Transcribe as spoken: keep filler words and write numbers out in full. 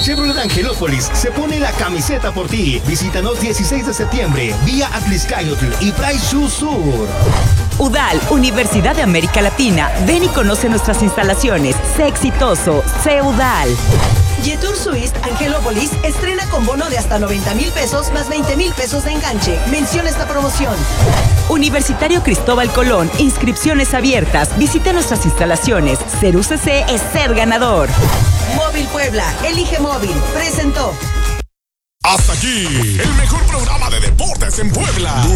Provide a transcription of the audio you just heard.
Chevrolet Angelópolis se pone la camiseta por ti. Visítanos dieciséis de septiembre, vía Atliscayotl y Price Shoes Sur. U D A L, Universidad de América Latina. Ven y conoce nuestras instalaciones. Sé exitoso, sé U D A L. Jetour Suisse Angelópolis estrena con bono de hasta noventa mil pesos más veinte mil pesos de enganche. Menciona esta promoción. Universitario Cristóbal Colón, inscripciones abiertas. Visita nuestras instalaciones. Ser U C C es ser ganador. Móvil Puebla, elige móvil. Presentó. Hasta aquí, el mejor programa de deportes en Puebla.